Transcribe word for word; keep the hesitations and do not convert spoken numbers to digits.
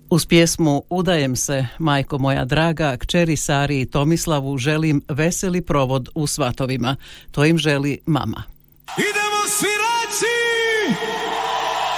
Uz pjesmu Udajem se, majko moja draga, kćeri Sari i Tomislavu želim veseli provod u svatovima. To im želi mama. Idemo svirači!